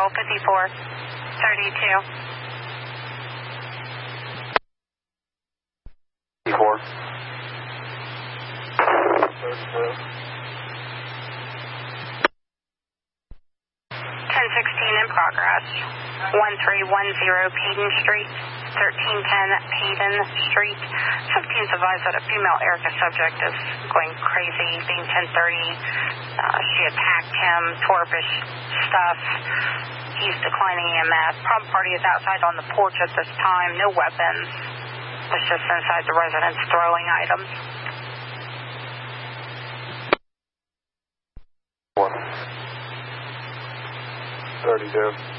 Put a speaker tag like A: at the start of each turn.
A: control, 54, 32.
B: 54.
A: 1016 in progress. 1310 Payden Street, 1310 Payden Street. 15's advised that a female Erica subject is going crazy, being 1030. She attacked him, tore up his stuff. He's declining EMS. Problem party is outside on the porch at this time. No weapons. It's just inside the residence throwing items.
B: 32.